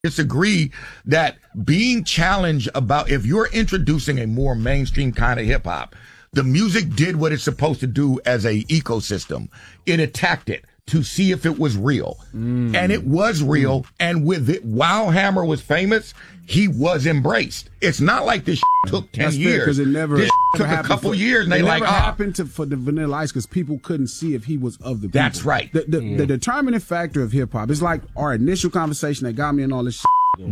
disagree that being challenged about if you're introducing a more mainstream kind of hip hop, the music did what it's supposed to do as a ecosystem. It attacked it to see if it was real. And it was real. And with it, while Hammer was famous, he was embraced. It's not like this took 10 years. Because it never took a couple years. And they like, happened for the Vanilla Ice because people couldn't see if he was of the people. That's right. The determining factor of hip hop is like our initial conversation that got me in all this shit.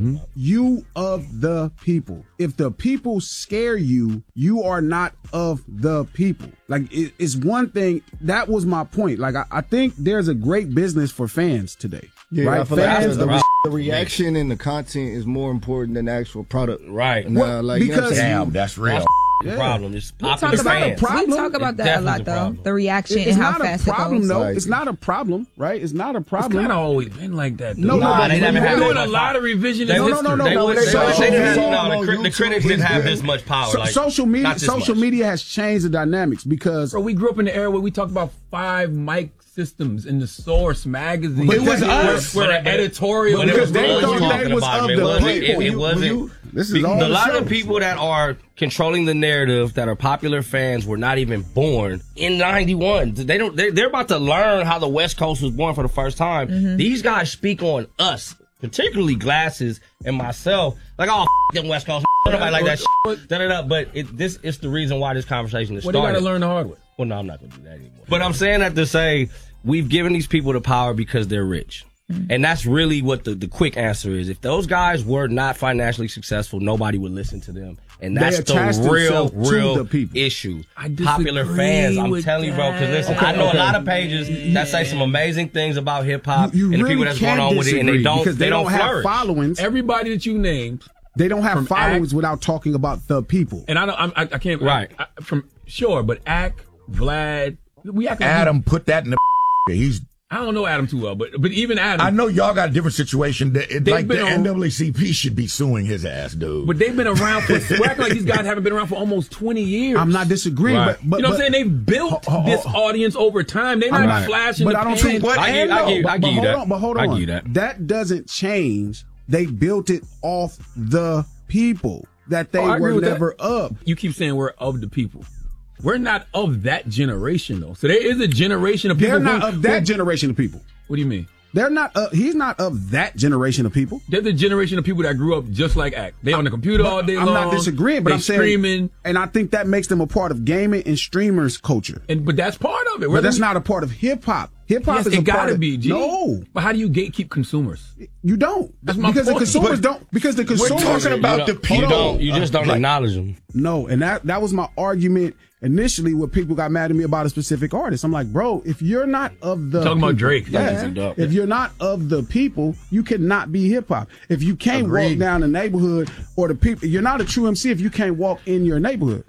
You of the people. If the people scare you, you are not of the people. Like, it's one thing. That was my point. Like, I think there's a great business for fans today. Yeah, right? I feel fans, like the reaction and the content is more important than the actual product. Right. Well, like, because damn, that's real. Problem. It's We talk popular fans. about that a lot, though. The reaction It's and how not fast a problem, it goes. though. Like- It's not a problem, right? It's not a It's problem. kind of always been like that. Though. No, Nah, they never They're had doing that a lot of revisionism. They No, no, no, they no, would- they- they social didn't have- media- no, the critics didn't have this much power. Like, social media, not this social much. media has changed the dynamics because Bro, we grew up in the era where we talked about 5 mic systems in the Source magazine. But it was us. Where an editorial. Because they was thought talking they was about of it. the It wasn't- people. It wasn't. This is all A lot of shows. people that are controlling the narrative that are popular fans were not even born in '91. They're about to learn how the West Coast was born for the first time. These guys speak on us, particularly Glasses and myself. Like, oh, them West Coast, nobody like that shit. Da-da-da. But this is the reason why this conversation is Well, they got started. to learn the hard way. Well, no, I'm not going to do that anymore. But I'm saying that to say we've given these people the power because they're rich. And that's really what the quick answer is. If those guys were not financially successful, nobody would listen to them. And They that's attach the real themselves to the people. issue. I disagree Popular fans, I'm with telling you, bro, because listen, Okay, I know okay. a lot of pages that say some amazing things about hip hop you and the really people that's going can't on with it, and they disagree don't because they don't have flourish. followings. Everybody that you named, They don't have From followings Act- without talking about the people. and I can't. Right. Sure, but Ack, Vlad, we act like Adam put that in the he's I don't know Adam too well, but even Adam. I know y'all got a different situation. Like the been on- NAACP should be suing his ass, dude. But they've been around for. We're acting like these guys haven't been around for almost 20 years. I'm not disagreeing, Right. but You know what I'm saying? They've built this audience over time. They're not Right. flashing But the I don't pan. think. But I give you But that. hold on, but hold I on. give you that. That doesn't change. They built it off the people that they I agree were with that. never of. You keep saying we're of the people. We're not of that generation, though. So there is a generation of people. They're not of that generation of people. What do you mean? They're not. He's not of that generation of people. They're the generation of people that grew up just like Act. They on the computer all day I'm long. not disagreeing, but they I'm saying, streaming, and I think that makes them a part of gaming and streamers culture. but that's part of it. But that's not a part of hip hop. Hip hop Yes, is a it part gotta of, be. G. No, But how do you gatekeep consumers? you don't. That's my because the point. consumers But don't. Because the we're consumers talking about the people. You just don't Like- acknowledge them. No, and that was my argument initially when people got mad at me about a specific artist. I'm like, bro, if you're not of the Talking about people- Drake. yeah, if you're not of the people, you cannot be hip hop. If you can't walk Agreed. down the neighborhood or the people, you're not a true MC if you can't walk in your neighborhood.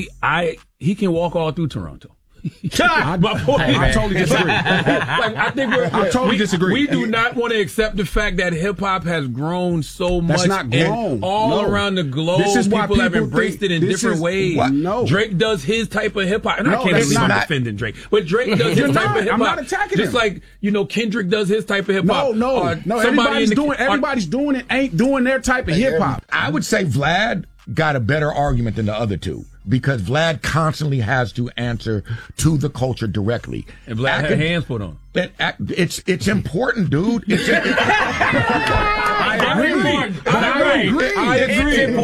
He can walk all through Toronto. I totally disagree. I think I totally disagree. We do not want to accept the fact that hip hop has grown so much. That's not grown. And all No. around the globe, This is why people have people embraced think it in this different is- ways. What? No. Drake does his type of hip hop, and I No, can't that's believe I'm not- defending Drake, but Drake does You're his type not. of hip hop. I'm not attacking Just him. like Kendrick does his type of hip hop. No. Everybody's Everybody's doing it. Ain't doing their type of hip hop. I would say Vlad got a better argument than the other two because Vlad constantly has to answer to the culture directly. And Vlad had hands put on. It's important, dude. It's I agree.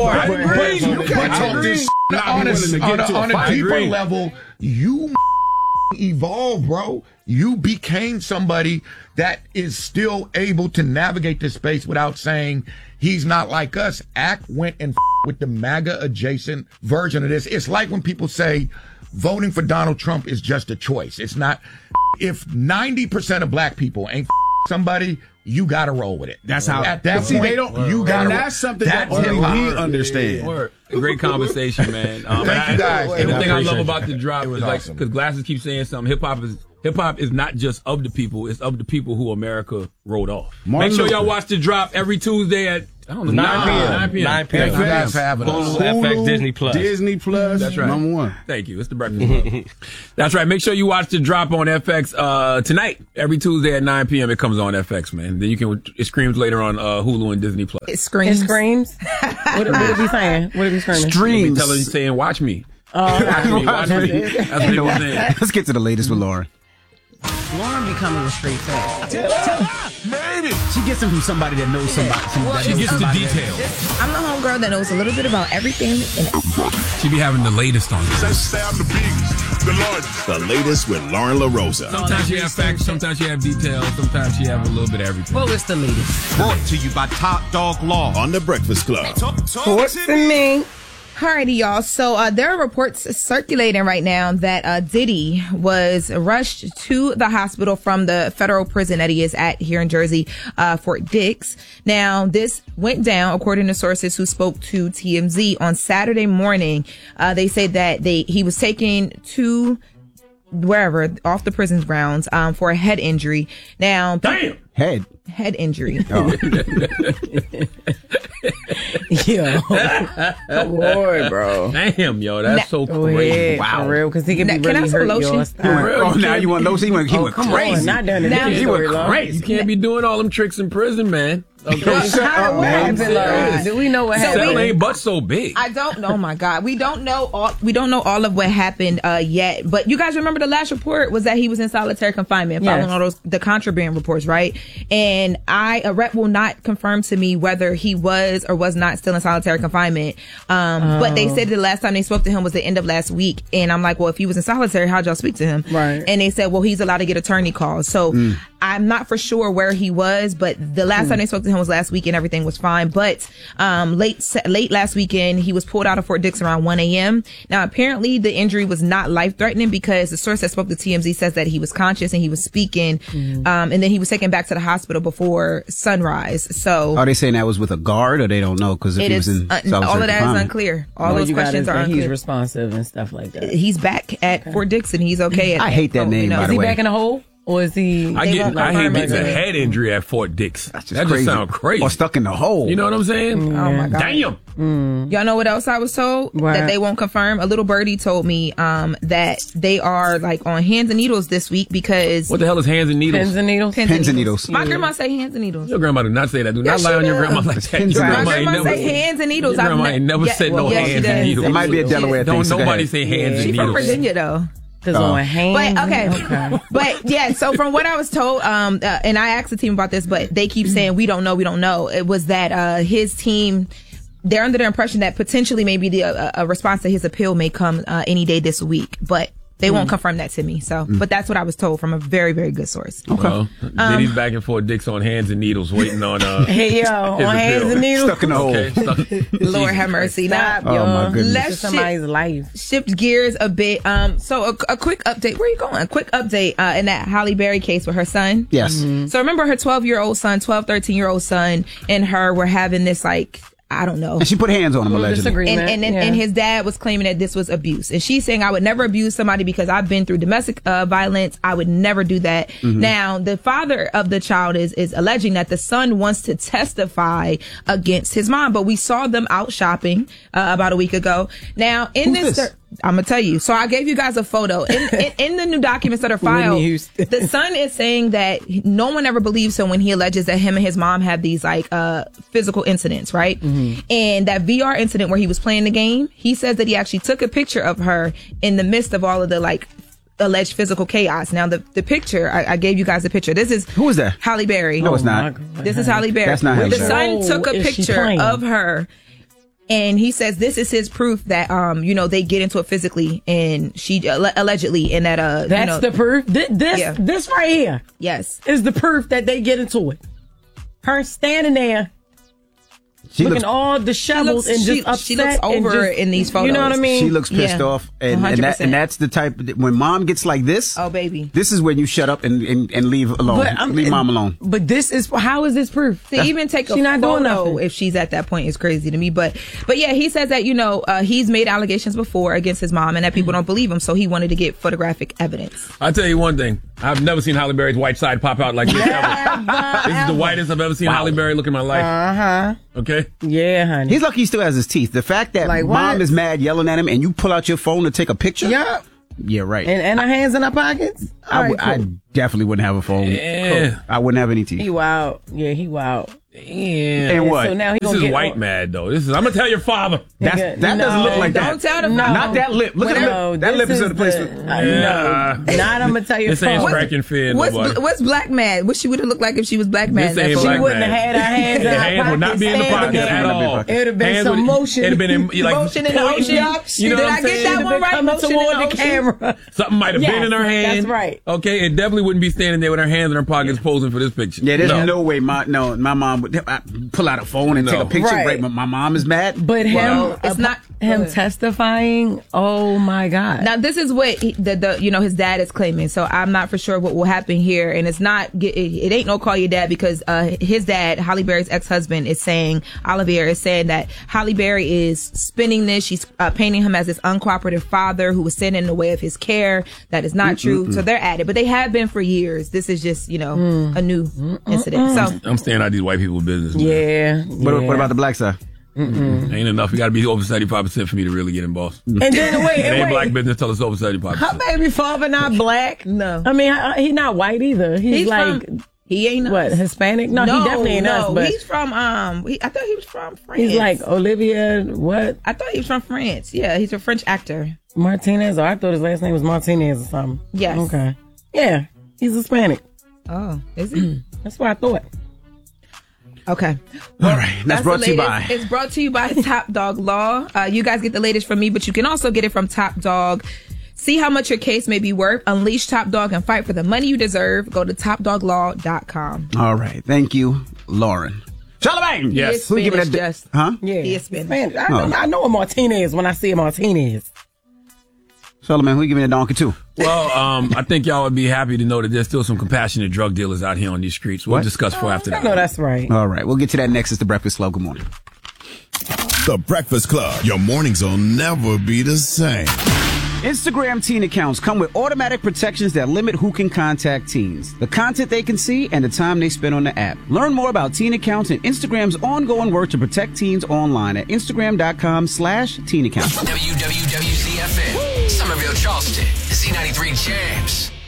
On a deeper level, you evolve, bro. You became somebody that is still able to navigate this space without saying he's not like us. Act went and with the MAGA adjacent version of this. It's like when people say voting for Donald Trump is just a choice. It's not. If 90% of black people ain't somebody, you gotta roll with it. That's how. At that See, point, they don't. you gotta. And that's something that only we understand. Word. Great conversation, man. Thank you guys. Everything I love appreciate about you. the drop It was is like awesome. because Glasses keeps saying something. Hip hop is not just of the people; it's of the people who America wrote off. Martin Make sure Luther. y'all watch the drop every Tuesday at I don't know. 9 p.m. 9 p.m. You guys have it. Hulu, FX, Disney Plus. Disney Plus. That's right. Number one. Thank you. It's the Breakfast Club. That's right. Make sure you watch The Drop on FX tonight. Every Tuesday at 9 p.m. it comes on FX, man. Then it streams later on Hulu and Disney Plus. It screams. It screams. What it be saying? What it be screaming? Streams. Tell her saying, "Watch me." Oh, Watch me. That's what they were saying. Let's get to the latest with Lauren. Lauren becoming a straight fan. She gets them from somebody that knows somebody. She gets the details. I'm the homegirl that knows a little bit about everything. And She be having the latest on this. The latest with Lauren LaRosa. Sometimes you have facts, sometimes you have details, sometimes you have a little bit of everything. Well, it's the latest. Brought to you by Top Dog Law on The Breakfast Club. Sports and me. Alrighty, y'all. So there are reports circulating right now that Diddy was rushed to the hospital from the federal prison that he is at here in Jersey, Fort Dix. Now, this went down according to sources who spoke to TMZ on Saturday morning. They say that he was taken to wherever off the prison's grounds for a head injury. Now, Damn! head injury. Oh. Yo. Lord, bro. Damn, yo, that's so crazy. Wow. For real, because he can be Can I really have some hurt lotion? your style. Oh, now you want lotion? He went Come crazy. on, not done it. Now- He went crazy. You can't be doing all them tricks in prison, man. Okay. What happened, Lauren? Do we know what happened? Cell ain't but so big. I don't know. Oh my God, we don't know all of what happened yet. But you guys remember the last report was that he was in solitary confinement, following all the contraband reports, right? And a rep will not confirm to me whether he was or was not still in solitary confinement. But they said the last time they spoke to him was the end of last week, and I'm like, well, if he was in solitary, how'd y'all speak to him? Right. And they said, well, he's allowed to get attorney calls. So I'm not for sure where he was, but the last time they spoke to him was last week and everything was fine. But late last weekend, he was pulled out of Fort Dix around 1 a.m. Now, apparently the injury was not life-threatening because the source that spoke to TMZ says that he was conscious and he was speaking, and then he was taken back to the hospital before sunrise. So Are they saying that was with a guard, or they don't know? Because if it he was is in all solitary of that is confinement. unclear. All those questions are He's unclear. responsive and stuff like that. He's back at Fort Dix and he's okay. I hate that name, by Is the he way. back in the hole? Or is he? I They hate won't confirm getting a it. head injury at Fort Dix. That just crazy. sounds crazy. Or stuck in the hole. You know what I'm saying? Oh my God. Damn. Y'all know what else I was told? What? That they won't confirm. A little birdie told me that they are like on hands and needles this week because What the hell is hands and needles? Pins and needles? Pins and needles. My grandma say hands and needles. Your grandma did not say that. Do not Yes, lie she on your does. grandma like that. Pins Your and My needles. ain't grandma never say hands and needles. Your grandma ain't never said no yes, she hands does. and needles. It might be a Delaware thing. Don't so go nobody ahead. say hands and She from needles. Virginia though. Because on hand. But okay. But yeah, so from what I was told, and I asked the team about this, but they keep saying we don't know. It was that his team, they're under the impression that potentially maybe a response to his appeal may come any day this week, but they won't confirm that to me. So, but that's what I was told from a very, very good source. Well, Diddy's back and forth, Dix on hands and needles, waiting on Hey, yo, his on hands appeal. and needles. Stuck in the hole. Okay, stuck. Lord have mercy. Stop, Now, Oh, my yo. goodness. Let's It's somebody's life. shift gears a bit. So a quick update. Where are you going? A quick update in that Halle Berry case with her son. Yes. So remember her 13-year-old son and her were having this like, I don't know. And she put hands on him, allegedly. Disagreement. And his dad was claiming that this was abuse. And she's saying, I would never abuse somebody because I've been through domestic violence. I would never do that. Now, the father of the child is alleging that the son wants to testify against his mom. But we saw them out shopping about a week ago. Now, in Who's this? I'm going to tell you. So I gave you guys a photo. In the new documents that are filed, Whitney Houston. the son is saying that no one ever believes him when he alleges that him and his mom have these like physical incidents, right? And that VR incident where he was playing the game, he says that he actually took a picture of her in the midst of all of the like alleged physical chaos. Now the picture, I gave you guys a picture. This is Who is that? Halle Berry. No, it's not. This is Halle Berry. That's not Halle The Berry. son took a Oh, is she picture playing? of her. And he says this is his proof that they get into it physically and she allegedly and that That's the proof. This right here yes. is the proof that they get into it. Her standing there, She looking looks, all disheveled and just upset. she looks and over just- in these photos. You know what I mean? she looks pissed Yeah. off. And 100%. that's the type, when mom gets like this, Oh baby. this is when you shut up and leave alone. Leave mom alone. But this is how is this proof? To even take a She not doing photo nothing. if she's at that point is crazy to me. But yeah, he says that, he's made allegations before against his mom and that people don't believe him. So he wanted to get photographic evidence. I'll tell you one thing. I've never seen Halle Berry's white side pop out like this ever. This is the whitest I've ever seen Halle Berry look in my life. Uh-huh. Okay? Yeah, honey. He's lucky he still has his teeth. The fact that Like mom what? is mad yelling at him and you pull out your phone to take a picture? Yup. Yeah, right. And her hands in her pockets? I definitely wouldn't have a phone. Yeah. Cool. I wouldn't have any teeth. He wild. Yeah, he wild. Damn. And what? So now he This gonna is get white mad, though. This is, I'm going to tell your father. That doesn't look like that. Don't tell them. Not that lip. Look at the lip. That lip is in the place. Yeah. No, not I'm going to tell your This ain't father. scratching fear, nobody. What's black mad? What she would have looked like if she was black mad? This ain't She black wouldn't man. have had her hands in The her hands would not be in the pockets pockets at all. It would have been Hands some would- motion. It'd have been in, like, Motion in the ocean. You know Did what I I'm get saying? that one right? Coming Motion in toward the the ocean. camera. Something might have been in her hand. That's right. Okay, it definitely wouldn't be standing there with her hands in her pockets posing for this picture. Yeah, there's no way my mom would pull out a phone and take a picture. Right. My mom is mad. But it's not him testifying. Oh my God! Now this is what his dad is claiming. So I'm not for sure what will happen here, and it's not. It ain't no call your dad because his dad, Halle Berry's ex-husband, is saying Olivier is saying that Halle Berry is spinning this. She's painting him as this uncooperative father who was standing in the way of his care. That is not true. So they're at it, but they have been for years. This is just a new incident. So I'm staying out of these white people's business. Man. Yeah. What about the black side? Ain't enough. You got to be over 75% for me to really get involved. And then It ain't black business till it's over 75%. Her baby father not black. No. I mean, he not white either. He's like he ain't what, Hispanic? No, he definitely ain't us. But he's from I thought he was from France. he's like Olivia. What? I thought he was from France. Yeah, he's a French actor. Martinez? Or I thought his last name was Martinez or something. Yes. Okay. Yeah, he's Hispanic. Oh, is he? That's what I thought. Okay. All right. That's brought to you by. It's brought to you by Top Dog Law. You guys get the latest from me, but you can also get it from Top Dog. See how much your case may be worth. Unleash Top Dog and fight for the money you deserve. Go to topdoglaw.com. All right. Thank you, Lauren. Charlamagne! Yes. Who giving that? Just. Huh? Yeah, He is Spanish. I know a Martinez when I see a Martinez. Charlamagne, who you giving that donkey to? Well, I think y'all would be happy to know that there's still some compassionate drug dealers out here on these streets. We'll discuss for after that. No, that's right. All right. We'll get to that next. It's the Breakfast Club. Good morning. The Breakfast Club. Your mornings will never be the same. Instagram teen accounts come with automatic protections that limit who can contact teens, the content they can see, and the time they spend on the app. Learn more about teen accounts and Instagram's ongoing work to protect teens online at Instagram.com/teen accounts. WWWZFM, Somerville, Charleston, Z93 Jams.